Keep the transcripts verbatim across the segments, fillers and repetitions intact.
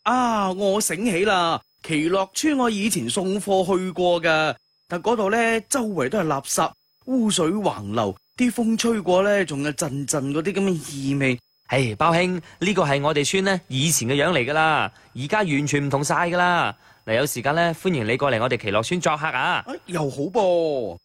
啊，我醒起啦，奇樂村我以前送貨去過噶，但嗰度咧周圍都係垃圾，污水橫流，啲風吹過咧，仲有陣陣嗰啲咁嘅異味。 唉，包兄，呢個係我哋村咧以前嘅樣嚟噶啦，而家完全唔同晒噶啦。嗱，有時間咧，歡迎你過嚟我哋奇樂村作客啊！ 啊，又好噃。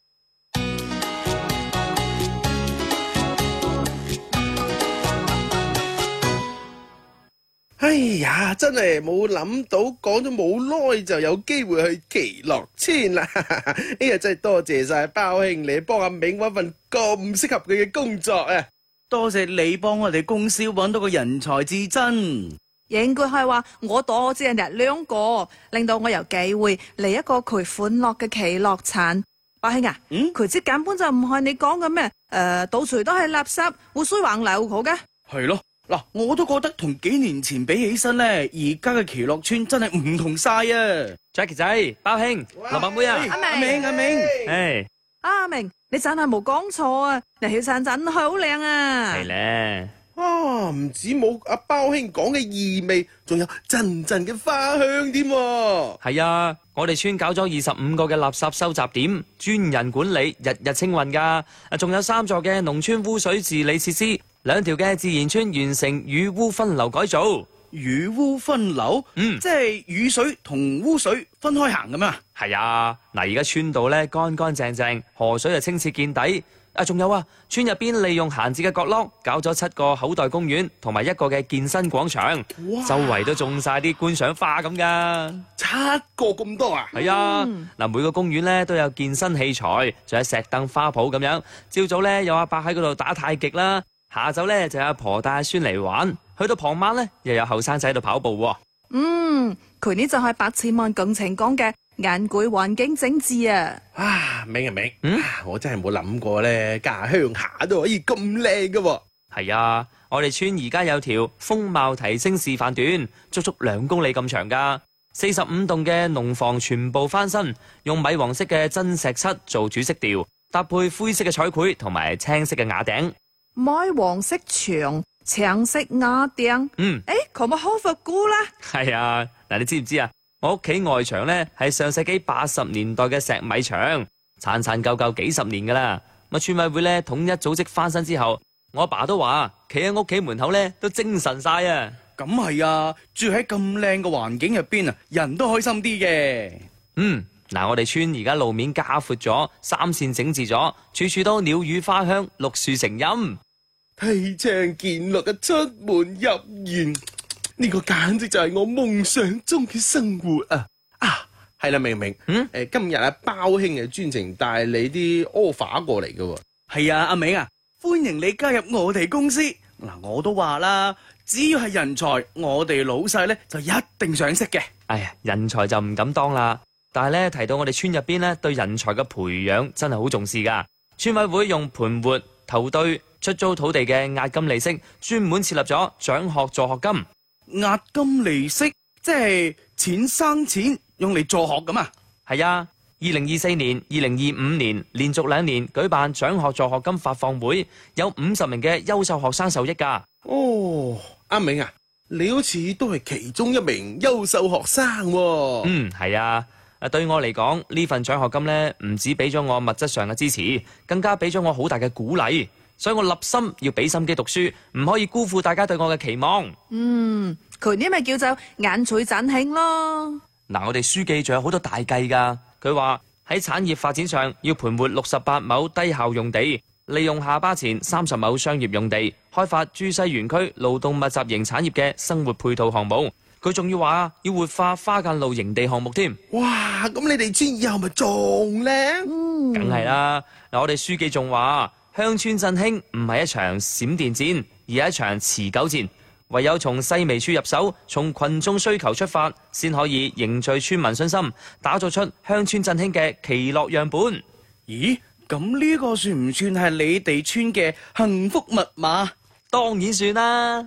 哎呀，真係冇諗到，講咗冇耐就有機會去奇樂村啦！哎呀，真係多謝晒包兄你幫阿銘搵份咁適合佢嘅工作啊！ 多謝你幫我哋公司揾到個人才至真。 應該係話我多謝人哋兩個，令到我有機會嚟一個佢歡樂嘅奇樂餐。包兄啊， 嗯， 佢即根本就唔係你講嘅咩？誒、呃，到處都係垃圾，污水橫流好嘅。 係咯。嗱，我都覺得同幾年前比起身咧，而家嘅奇樂村真係唔同晒啊 Jackie 仔，包兄，老闆妹啊， 阿阿明阿明， 唉， 阿明，你真係冇講錯啊！你條衫真係好靚啊！ 係咧。 啊，唔止冇阿包兄講嘅異味，仲有陣陣嘅花香添。 係啊，我哋村搞咗二十五個嘅垃圾收集點，專人管理，日日清運噶。啊，仲有三座嘅農村污水治理設施，兩條嘅自然村完成雨污分流改造。 雨污分流， 嗯， 即係雨水同污水分開行咁啊。 係啊，嗱，而家村道咧乾乾淨淨，河水就清澈見底。啊，仲有啊，村入邊利用閒置嘅角落，搞咗七個口袋公園，同埋一個嘅健身廣場，周圍都種晒啲觀賞花咁噶。 七個咁多啊？ 係啊，嗱，每個公園咧都有健身器材，仲有石凳、花圃咁樣。朝早咧有阿伯喺嗰度打太極啦，下晝咧就有阿婆帶阿孫嚟玩，去到傍晚咧又有後生仔喺度跑步。 嗯，佢呢就係八千萬工程講嘅眼攰環境整治啊！ 啊，明啊明， 嗯， 我真係冇諗過咧，家鄉下都可以咁靚噶。 係啊，我哋村而家有條風貌提升示範段，足足兩公里咁長噶。四十五棟嘅農房全部翻新，用米黃色嘅真石漆做主色調，搭配灰色嘅彩繪同埋青色嘅瓦頂。 米黃色牆，橙色瓦頂。 嗯， 誒，佢咪好復古啦？ 係啊，嗱，你知唔知啊？我屋企外牆呢係上世紀八十年代嘅石米牆，殘殘舊舊幾十年噶啦。咁村委會呢統一組織翻新之後，我阿爸都話，企喺屋企門口呢都精神晒啊！ 咁係啊，住喺咁靚嘅環境入邊啊，人都開心啲嘅。 嗯，嗱，我哋村而家路面加闊咗，三線整治咗，處處都鳥語花香，綠樹成蔭， 梯窗見落嘅出門入園。呢個簡直就係我夢想中嘅生活啊！啊，係啦，明明， 嗯， 誒，今日阿包兄係專程帶你啲 offer 過嚟嘅。 係啊，阿明啊，歡迎你加入我哋公司。嗱，我都話啦，只要係人才，我哋老細咧就一定賞識嘅。 哎呀，人才就唔敢當啦，但係咧提到我哋村入邊咧對人才嘅培養真係好重視噶。村委會用盤活、投對、出租土地嘅押金利息，專門設立咗獎學助學金。 押金利息即係錢生錢，用嚟助學咁啊？ 係啊，二零二四年、二零二五年連續兩年舉辦獎學助學金發放會，有五十名嘅優秀學生受益噶。 哦，阿明啊，你好似都係其中一名優秀學生喎。 嗯，係啊。誒，對我嚟講，呢份獎學金呢，唔止俾咗我物質上嘅支持，更加俾咗我好大嘅鼓勵。所以我立心要俾心機讀書，唔可以辜負大家對我嘅期望。 嗯，佢呢咪叫做眼垂盞興咯。 嗱，我哋書記仲有好多大計噶。佢話喺產業發展上要盤活六十八畝低效用地，利用下巴前三十畝商業用地，開發珠西園區勞動密集型產業嘅生活配套項目。佢仲要話要活化花間路營地項目添。 哇，咁你哋村以後咪仲靚？ 嗯， 梗係啦。嗱，我哋書記仲話，鄉村振興唔係一場閃電戰，而係一場持久戰。唯有從細微處入手，從群眾需求出發，先可以凝聚村民信心，打造出鄉村振興嘅奇樂樣本。 咦，咁呢個算唔算係你哋村嘅幸福密碼？ 當然算啦。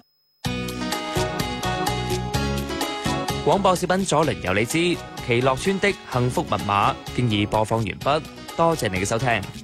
廣播小品左鄰右你知，奇樂村的幸福密碼經已播放完畢，多謝你嘅收聽。